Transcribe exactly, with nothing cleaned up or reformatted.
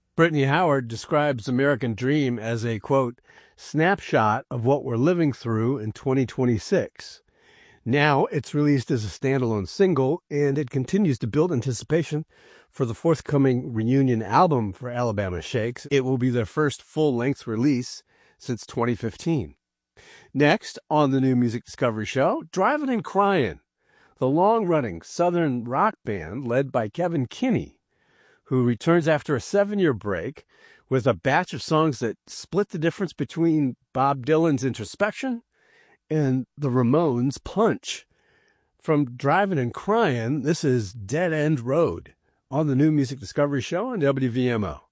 Brittany Howard describes American Dream as a, quote, snapshot of what we're living through in twenty twenty-six. Now it's released as a standalone single, and it continues to build anticipation for the forthcoming reunion album for Alabama Shakes. It will be their first full-length release since twenty fifteen. Next, on the New Music Discovery Show, Drivin' and Cryin', the long-running Southern rock band led by Kevin Kinney, who returns after a seven-year break with a batch of songs that split the difference between Bob Dylan's Introspection and the Ramones' Punch. From Drivin' and Cryin', this is Dead End Road on the New Music Discovery Show on W V M O.